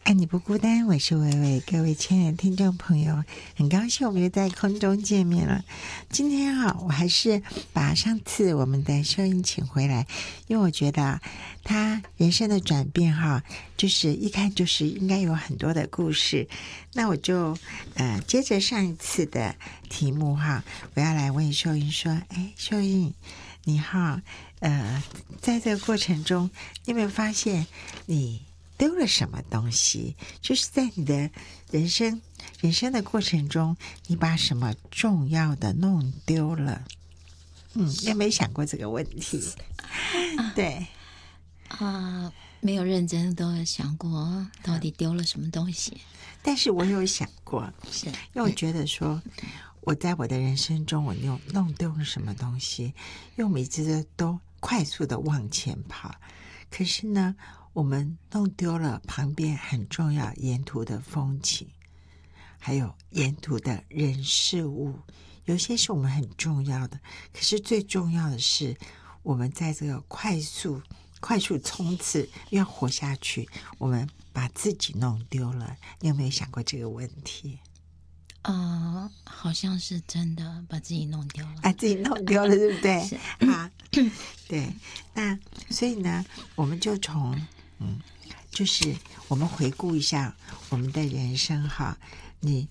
爱你不孤单，我是薇薇，各位亲爱的听众朋友，很高兴我们又在空中见面了。今天我还是把上次我们的秀英请回来，因为我觉得他人生的转变就是一看就是应该有很多的故事。那我就接着上一次的题目我要来问秀英说，秀英，你在这个过程中，你有没有发现你丢了什么东西？就是在你的人生的过程中，你把什么重要的弄丢了？你有没有想过这个问题？对没有认真都想过到底丢了什么东西。 但是我有想过， 是因为我觉得说，我在我的人生中，我弄丢了什么东西，因为我们一直都快速的往前跑，可是呢，我们弄丢了旁边很重要沿途的风景，还有沿途的人事物，有些是我们很重要的，可是最重要的是我们在这个快速冲刺要活下去，我们把自己弄丢了。你有没有想过这个问题？ 好像是真的把自己弄丢了， 自己弄丢了，对不对？ 是对。那所以呢，我们就从就是我们回顾一下我们的人生你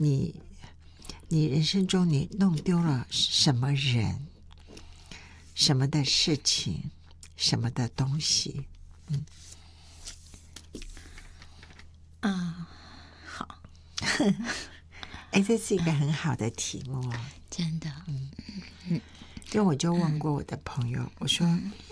人生中你弄丢了什么人、什么的事情、什么的东西？ 好， 这是一个很好的题目真的。 因为我就问过我的朋友，我说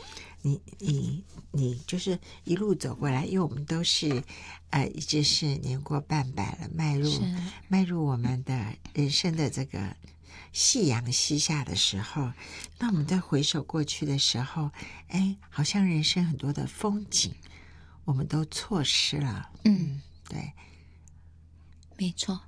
你就是一路走过来，因为我们都是一直是年过半百了，迈入我们的人生的这个夕阳西下的时候，那我们在回首过去的时候，好像人生很多的风景我们都错失了。对， 没错。